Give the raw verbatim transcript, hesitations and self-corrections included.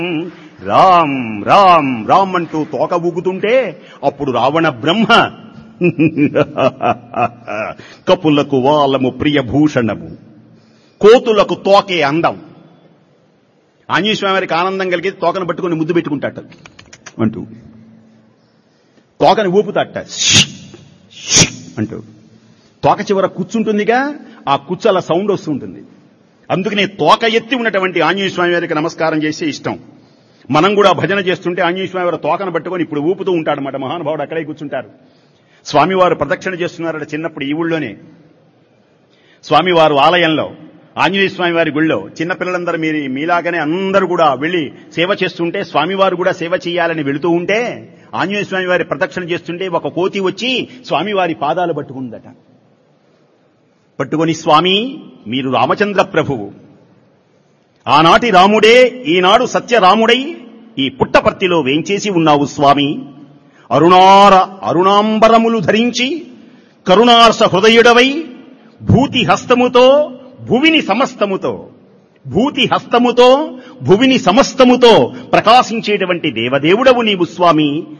రామ్ రామ్ రామ్ అంటూ తోక ఊగుతుంటే అప్పుడు రావణ బ్రహ్మ కపులకు వాలము ప్రియభూషణము, కోతులకు తోకే అందం. ఆంజనేయ స్వామి వారికి ఆనందం కలిగి తోకను పట్టుకుని ముద్దు పెట్టుకుంటాట అంటూ, తోకని ఊపుతాట అంటూ. తోక చివర కూర్చుంటుందిగా, ఆ కుచ్చల సౌండ్ వస్తుంటుంది. అందుకనే తోక ఎత్తి ఉన్నటువంటి ఆంజనేయ స్వామి వారికి నమస్కారం చేసే ఇష్టం. మనం కూడా భజన చేస్తుంటే ఆంజనేయ స్వామి వారి తోకను పట్టుకొని ఇప్పుడు ఊపుతూ ఉంటాడన్నమాట. మహానుభావుడు అక్కడే కూర్చుంటారు. స్వామివారు ప్రదక్షిణ చేస్తున్నారట చిన్నప్పుడు ఈ ఊళ్ళోనే. స్వామివారు ఆలయంలో, ఆంజనేయ స్వామి వారి గుళ్ళో చిన్నపిల్లలందరూ మీరు మీలాగానే అందరూ కూడా వెళ్లి సేవ చేస్తుంటే, స్వామివారు కూడా సేవ చేయాలని వెళుతూ ఉంటే, ఆంజనేయ స్వామి వారి ప్రదక్షిణ చేస్తుంటే ఒక కోతి వచ్చి స్వామివారి పాదాలు పట్టుకుందట. పట్టుకొని, స్వామి మీరు రామచంద్ర ప్రభువు, ఆనాటి రాముడే ఈనాడు సత్యరాముడై ఈ పుట్టపర్తిలో వేంచేసి ఉన్నావు స్వామి. అరుణార అరుణాంబరములు ధరించి కరుణార్ష హృదయుడవై భూతి హస్తముతో భువిని సమస్తముతో భూతి హస్తముతో భువిని సమస్తముతో ప్రకాశించేటువంటి దేవదేవుడవు నీవు స్వామి.